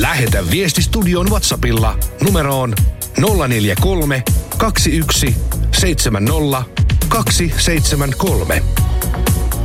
Lähetä viesti studion WhatsAppilla numeroon 043 21 70 273.